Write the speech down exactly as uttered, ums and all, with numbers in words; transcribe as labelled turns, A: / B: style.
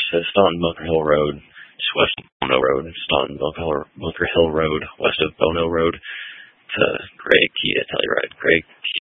A: So Staunton Bunker Hill Road, just west of Bono Road. Staunton Bunker Hill, Bunker Hill Road, west of Bono Road. It's a great Kia Telluride. Great